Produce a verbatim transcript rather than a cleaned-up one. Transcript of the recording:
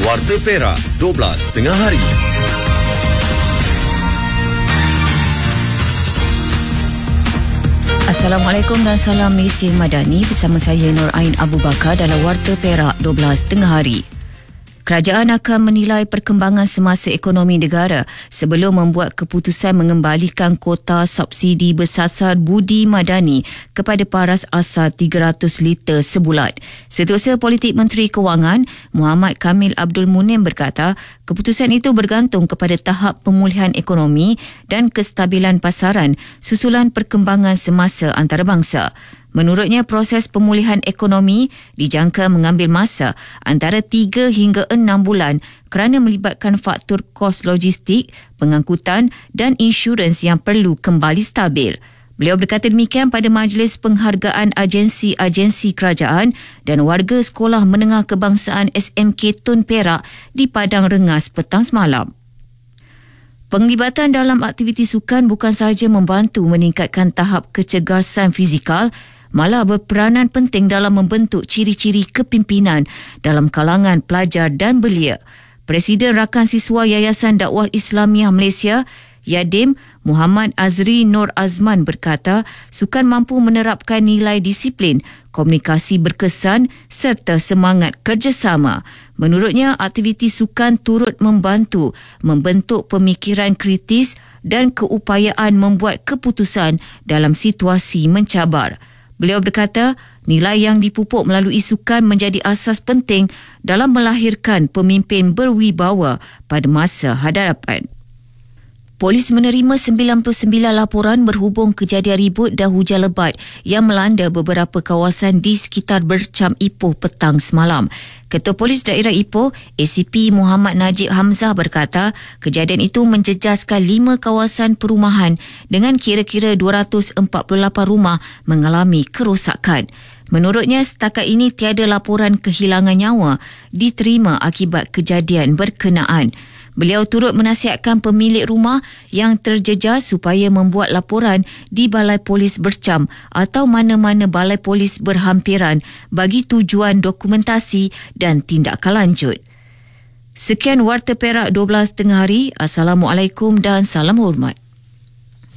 Warta Perak dua belas tengah hari. Assalamualaikum dan salam Malaysia Madani, bersama saya Nur Ain Abu Bakar dalam Warta Perak dua belas tengah hari. Kerajaan akan menilai perkembangan semasa ekonomi negara sebelum membuat keputusan mengembalikan kota subsidi bersasar budi madani kepada paras asal tiga ratus liter sebulan. Setiausaha Politik Menteri Kewangan Muhammad Kamil Abdul Munim berkata, keputusan itu bergantung kepada tahap pemulihan ekonomi dan kestabilan pasaran susulan perkembangan semasa antarabangsa. Menurutnya, proses pemulihan ekonomi dijangka mengambil masa antara tiga hingga enam bulan kerana melibatkan faktor kos logistik, pengangkutan dan insurans yang perlu kembali stabil. Beliau berkata demikian pada majlis penghargaan agensi-agensi kerajaan dan warga Sekolah Menengah Kebangsaan S M K Tun Perak di Padang Rengas petang semalam. Penglibatan dalam aktiviti sukan bukan sahaja membantu meningkatkan tahap kecergasan fizikal, malah berperanan penting dalam membentuk ciri-ciri kepimpinan dalam kalangan pelajar dan belia. Presiden Rakan Siswa Yayasan Dakwah Islamiah Malaysia, Yadim Muhammad Azri Nur Azman berkata, sukan mampu menerapkan nilai disiplin, komunikasi berkesan serta semangat kerjasama. Menurutnya, aktiviti sukan turut membantu membentuk pemikiran kritis dan keupayaan membuat keputusan dalam situasi mencabar. Beliau berkata, nilai yang dipupuk melalui sukan menjadi asas penting dalam melahirkan pemimpin berwibawa pada masa hadapan. Polis menerima sembilan puluh sembilan laporan berhubung kejadian ribut dan hujan lebat yang melanda beberapa kawasan di sekitar Bercam Ipoh petang semalam. Ketua Polis Daerah Ipoh, A C P Muhammad Najib Hamzah berkata, kejadian itu menjejaskan lima kawasan perumahan dengan kira-kira dua ratus empat puluh lapan rumah mengalami kerosakan. Menurutnya, setakat ini tiada laporan kehilangan nyawa diterima akibat kejadian berkenaan. Beliau turut menasihatkan pemilik rumah yang terjejas supaya membuat laporan di Balai Polis Bercam atau mana-mana balai polis berhampiran bagi tujuan dokumentasi dan tindakan lanjut. Sekian Warta Perak dua belas tengah hari. Assalamualaikum dan salam hormat.